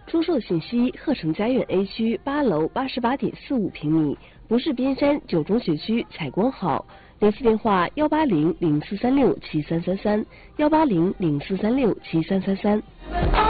出售信息：鹤城家苑 A 区8楼88.45平米，不是边山9中学区采光好。联系电话：18004367333，18004367333。